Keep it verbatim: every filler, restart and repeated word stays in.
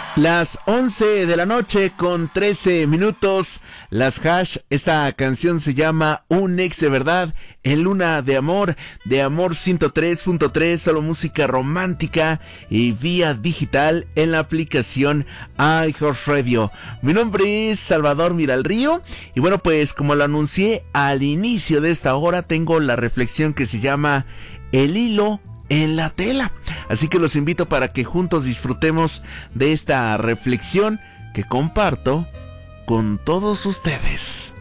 Las once de la noche con trece minutos, las Hash, esta canción se llama Un Ex de Verdad, en Luna de Amor, de Amor ciento tres punto tres, solo música romántica y vía digital en la aplicación iHeartRadio. Mi nombre es Salvador Miralrío y bueno, pues como lo anuncié al inicio de esta hora, tengo la reflexión que se llama El hilo en la tela. Así que los invito para que juntos disfrutemos de esta reflexión que comparto con todos ustedes.